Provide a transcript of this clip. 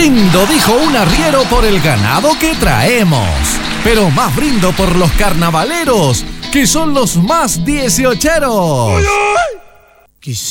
Brindo, dijo un arriero, por el ganado que traemos. Pero más brindo por los carnavaleros, que son los más 18eros.